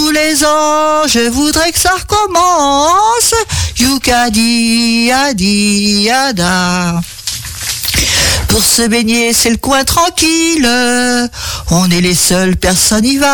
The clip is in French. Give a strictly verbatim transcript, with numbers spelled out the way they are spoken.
Tous les ans, je voudrais que ça recommence. Youkadi, adi, yada. Pour se baigner, c'est le coin tranquille. On est les seuls, personne y va.